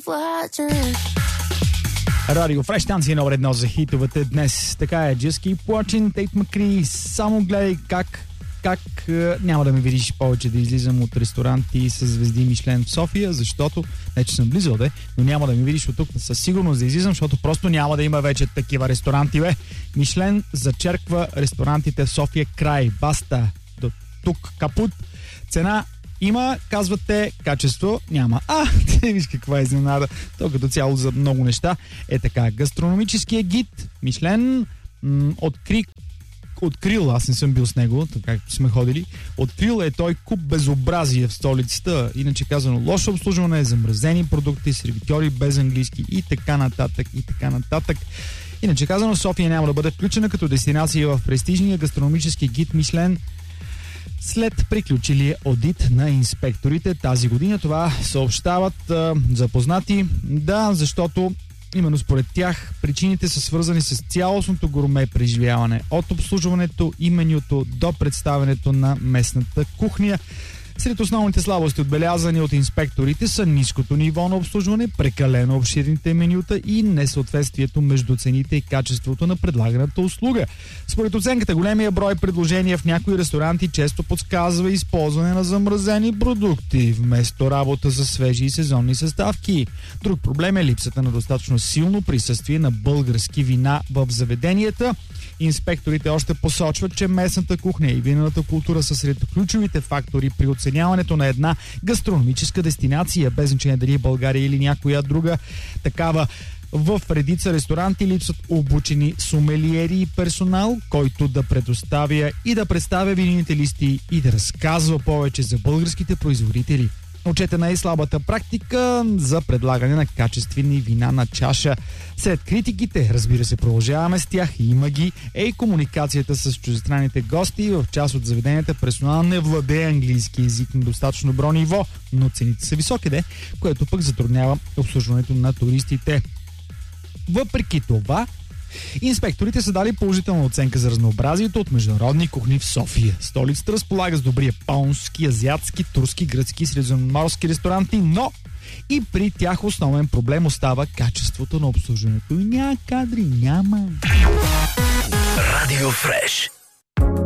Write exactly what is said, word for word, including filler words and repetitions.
Радио Фреш, станция номер едно за хитовете днес. Така е, Just Keep Watching, Тейт Макри. Само гледай как, как е, няма да ме видиш повече да излизам от ресторанти с звезди Мишлен в София, защото, не че съм близо, де, но няма да ме видиш от тук със сигурност да излизам, защото просто няма да има вече такива ресторанти, бе. Мишлен зачерква ресторантите в София, край, баста, до тук, капут. Цена има, казвате, качество няма. А, ти виж каква е изненада. То като цяло за много неща е така. Гастрономическия гид Мишлен м- откри открил, аз не съм бил с него, така както сме ходили, открил е той куп безобразие в столицата, иначе казано лошо обслужване, замразени продукти, сервитьори без английски и така нататък, и така нататък. Иначе казано, София няма да бъде включена като дестинация в престижния гастрономически гид Мишлен след приключили одит на инспекторите тази година. Това съобщават а, запознати, да, защото именно според тях причините са свързани с цялостното гурме преживяване от обслужването и менюто до представянето на местната кухня. Сред основните слабости, отбелязани от инспекторите, са ниското ниво на обслужване, прекалено обширните менюта и несъответствието между цените и качеството на предлаганата услуга. Според оценката, големия брой предложения в някои ресторанти често подсказва използване на замразени продукти, вместо работа за свежи и сезонни съставки. Друг проблем е липсата на достатъчно силно присъствие на български вина в заведенията. Инспекторите още посочват, че местната кухня и винената култура са сред ключовите фактори при оценяването на една гастрономическа дестинация, без значение дали е България или някоя друга такава. В редица ресторанти липсват обучени сомелиери и персонал, който да предоставя и да представя винените листи и да разказва повече за българските производители. Отчетена е слабата практика за предлагане на качествени вина на чаша. Сред критиките, разбира се, продължаваме с тях, има ги, е и комуникацията с чуждестранните гости. В част от заведенията персонал не владее английски език на достатъчно добро ниво, но цените са високи, де, което пък затруднява обслужването на туристите. Въпреки това, инспекторите са дали положителна оценка за разнообразието от международни кухни в София. Столицата разполага с добри японски, азиатски, турски, гръцки, средиземноморски ресторанти, но и при тях основен проблем остава качеството на обслужването. И няма кадри, няма. Радио Фреш.